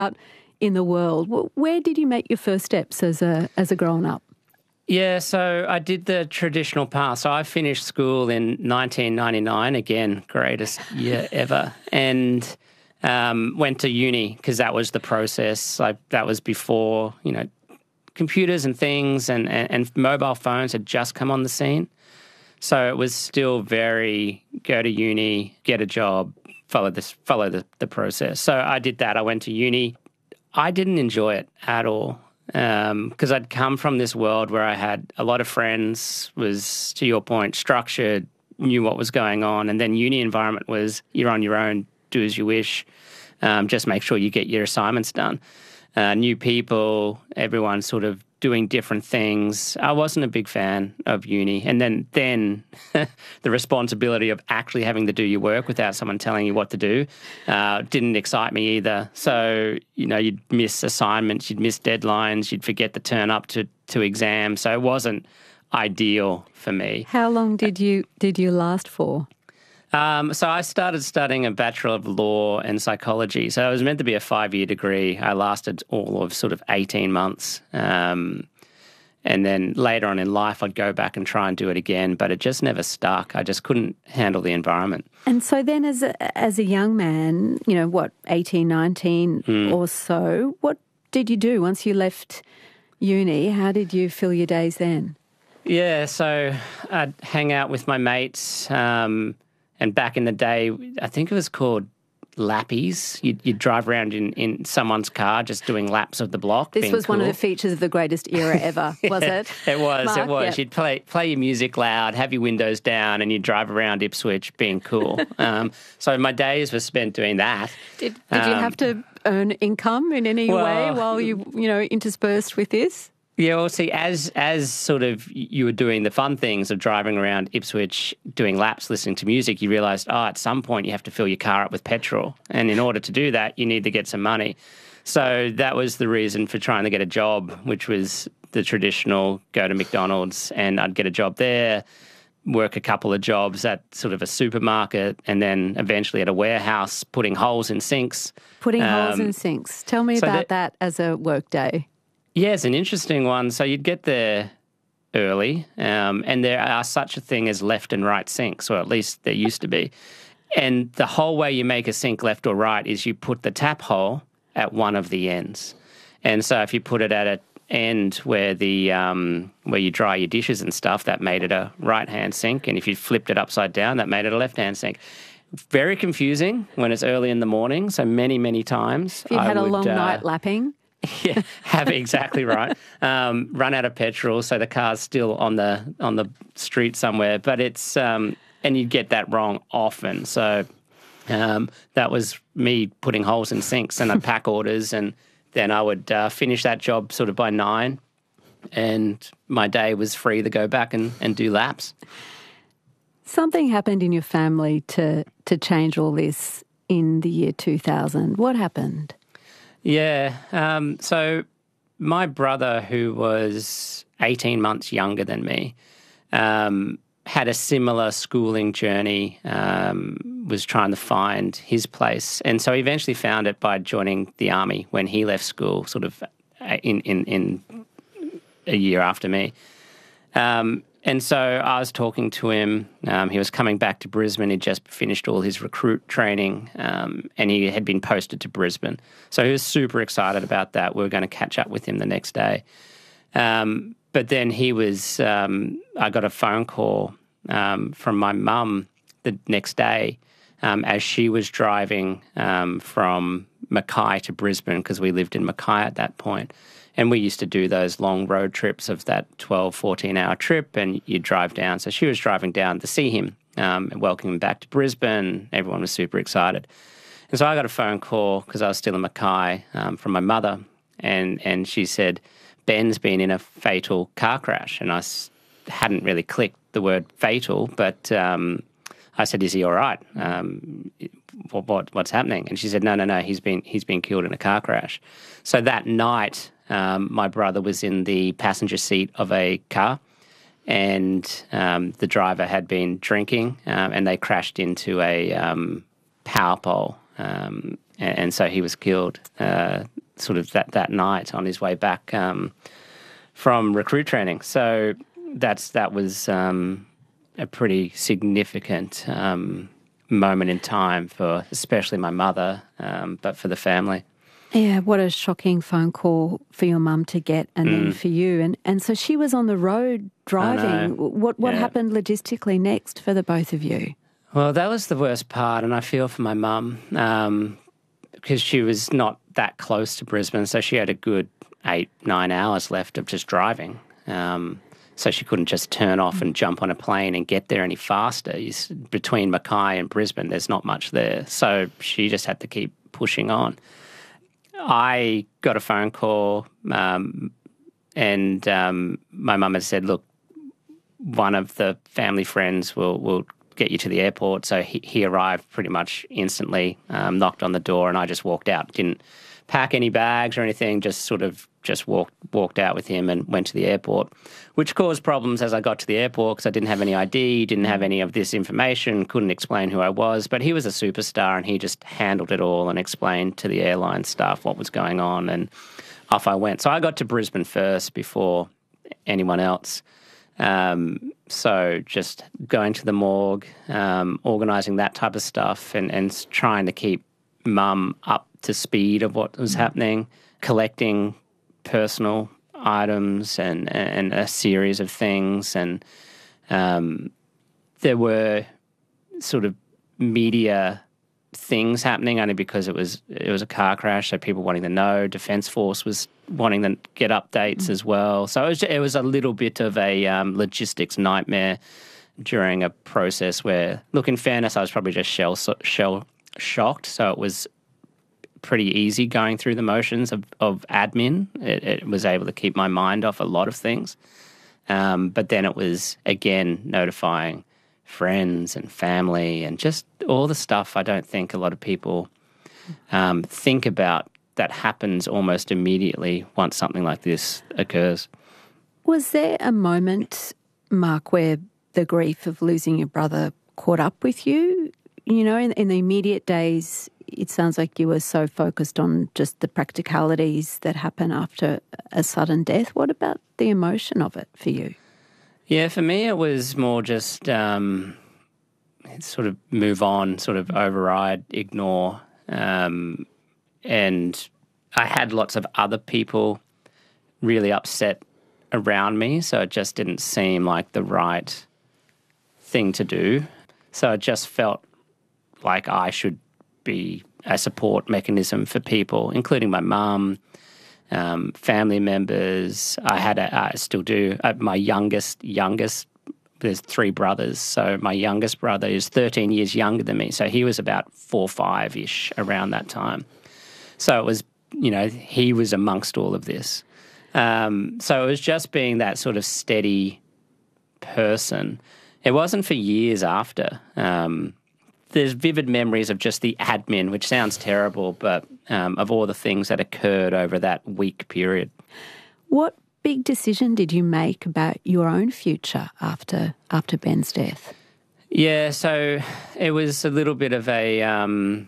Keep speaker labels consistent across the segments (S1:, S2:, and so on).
S1: out in the world. Where did you make your first steps as a grown-up?
S2: Yeah, so I did the traditional path. So I finished school in 1999, again, greatest year ever, and went to uni because that was the process. That was before, computers and things and mobile phones had just come on the scene. So it was still very go to uni, get a job, follow the process. So I did that. I went to uni. I didn't enjoy it at all. Because I'd come from this world where I had a lot of friends, was, to your point, structured, knew what was going on, and then uni environment was you're on your own, do as you wish, just make sure you get your assignments done. New people, everyone sort of doing different things. I wasn't a big fan of uni. And then the responsibility of actually having to do your work without someone telling you what to do didn't excite me either. So, you'd miss assignments, you'd miss deadlines, you'd forget to turn up to exams. So it wasn't ideal for me.
S1: How long did you last for?
S2: So I started studying a Bachelor of Law and Psychology. So it was meant to be a 5-year degree. I lasted all of sort of 18 months. And then later on in life, I'd go back and try and do it again, but it just never stuck. I just couldn't handle the environment.
S1: And so then as a young man, 18, 19 or so, what did you do once you left uni? How did you fill your days then?
S2: Yeah, so I'd hang out with my mates. And back in the day, I think it was called lappies. You'd drive around in someone's car just doing laps of the block.
S1: This was
S2: cool.
S1: One of the features of the greatest era ever, was it?
S2: It was,
S1: Mark?
S2: it was. Yep. You'd play your music loud, have your windows down, and you'd drive around Ipswich being cool. So my days were spent doing that.
S1: Did you have to earn income in any way while you interspersed with this?
S2: Yeah, well, see, as sort of you were doing the fun things of driving around Ipswich, doing laps, listening to music, you realised, at some point you have to fill your car up with petrol. And in order to do that, you need to get some money. So that was the reason for trying to get a job, which was the traditional go to McDonald's, and I'd get a job there, work a couple of jobs at sort of a supermarket, and then eventually at a warehouse putting holes in sinks.
S1: Putting holes in sinks. Tell me about that as a work day.
S2: Yeah, it's an interesting one. So you'd get there early, and there are such a thing as left and right sinks, or at least there used to be. And the whole way you make a sink left or right is you put the tap hole at one of the ends. And so if you put it at an end where where you dry your dishes and stuff, that made it a right-hand sink. And if you flipped it upside down, that made it a left-hand sink. Very confusing when it's early in the morning, so many, many times.
S1: If you had a long night lapping.
S2: Yeah, have it exactly right. Run out of petrol, so the car's still on the street somewhere. But it's and you get that wrong often. So that was me putting holes in sinks, and I'd pack orders, and then I would finish that job sort of by 9, and my day was free to go back and do laps.
S1: Something happened in your family to change all this in the year 2000. What happened?
S2: Yeah. So my brother, who was 18 months younger than me, had a similar schooling journey, was trying to find his place. And so he eventually found it by joining the army when he left school, sort of in a year after me. And so I was talking to him. He was coming back to Brisbane. He'd just finished all his recruit training, and he had been posted to Brisbane. So he was super excited about that. We were going to catch up with him the next day. But then I got a phone call from my mum the next day as she was driving from Mackay to Brisbane, because we lived in Mackay at that point. And we used to do those long road trips of that 12, 14-hour trip, and you'd drive down. So she was driving down to see him and welcome him back to Brisbane. Everyone was super excited. And so I got a phone call, because I was still in Mackay, from my mother, and she said, Ben's been in a fatal car crash. And I hadn't really clicked the word fatal, but I said, is he all right? What's happening? And she said, no, he's been killed in a car crash. So that night, my brother was in the passenger seat of a car, and the driver had been drinking, and they crashed into a power pole. and so he was killed sort of that night on his way back from recruit training. So that was a pretty significant moment in time for especially my mother, but for the family.
S1: Yeah, what a shocking phone call for your mum to get and then for you. And so she was on the road driving. What happened logistically next for the both of you?
S2: Well, that was the worst part, and I feel for my mum because she was not that close to Brisbane, so she had a good 8-9 hours left of just driving. So she couldn't just turn off and jump on a plane and get there any faster. Between Mackay and Brisbane, there's not much there. So she just had to keep pushing on. I got a phone call and my mum had said, look, one of the family friends will get you to the airport. So he arrived pretty much instantly, knocked on the door, and I just walked out. Didn't pack any bags or anything, just walked out with him and went to the airport, which caused problems as I got to the airport because I didn't have any ID, didn't have any of this information, couldn't explain who I was. But he was a superstar and he just handled it all and explained to the airline staff what was going on, and off I went. So I got to Brisbane first before anyone else. So just going to the morgue, organising that type of stuff and trying to keep Mum up to speed of what was happening, collecting personal items and a series of things. And there were sort of media things happening only because it was a car crash, so people wanting to know. Defence Force was wanting to get updates as well. So it was a little bit of a logistics nightmare during a process where, look, in fairness, I was probably just shell shocked, so it was pretty easy going through the motions of admin. It was able to keep my mind off a lot of things. But then it was, again, notifying friends and family and just all the stuff I don't think a lot of people think about that happens almost immediately once something like this occurs. Was
S1: there a moment, Mark, where the grief of losing your brother caught up with you? You know, in the immediate days, it sounds like you were so focused on just the practicalities that happen after a sudden death. What about the emotion of it for you?
S2: Yeah, for me it was more just sort of move on, sort of override, ignore. And I had lots of other people really upset around me, so it just didn't seem like the right thing to do. So it just felt like I should be a support mechanism for people, including my mum, family members. I still do. My youngest, there's 3 brothers, so my youngest brother is 13 years younger than me, so he was about 4 or 5-ish around that time. So it was, he was amongst all of this. So it was just being that sort of steady person. It wasn't for years after. There's vivid memories of just the admin, which sounds terrible, but of all the things that occurred over that week period.
S1: What big decision did you make about your own future after Ben's death? Yeah, so
S2: it was a little bit of a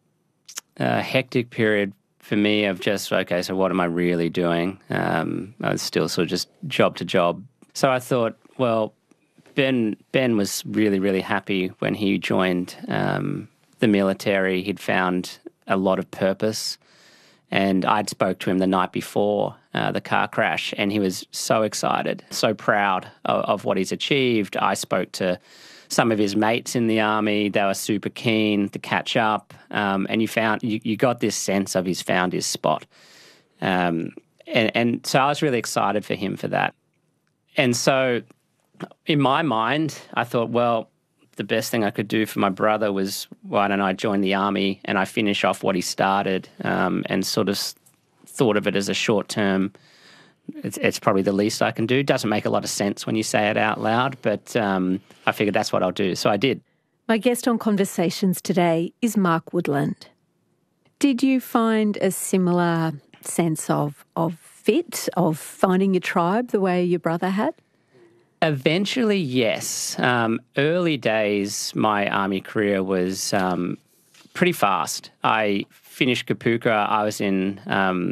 S2: hectic period for me of just, okay, so what am I really doing? I was still sort of just job to job. So I thought, well, Ben was really, really happy when he joined the military. He'd found a lot of purpose, and I'd spoke to him the night before the car crash, and he was so excited, so proud of what he's achieved. I spoke to some of his mates in the army. They were super keen to catch up, and you got this sense of he's found his spot. And so I was really excited for him for that. And so in my mind, I thought, well, the best thing I could do for my brother was, why don't I join the army and I finish off what he started, and sort of thought of it as a short-term, it's probably the least I can do. It doesn't make a lot of sense when you say it out loud, but I figured that's what I'll do. So I did.
S1: My guest on Conversations today is Mark Woodland. Did you find a similar sense of fit, of finding your tribe the way your brother had?
S2: Eventually, yes. Early days, my army career was pretty fast. I finished Kapooka, I was in